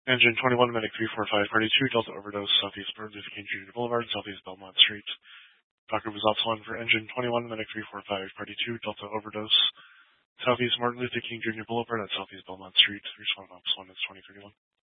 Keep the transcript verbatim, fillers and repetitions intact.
Engine twenty-one, Medic three four five, Party two, Delta Overdose, Southeast Martin Luther King Junior Boulevard, Southeast Belmont Street. Docker was Ops one for Engine twenty-one, Medic three four five, Party two, Delta Overdose, Southeast Martin Luther King Junior Boulevard at Southeast Belmont Street. Respond Ops one is twenty thirty-one.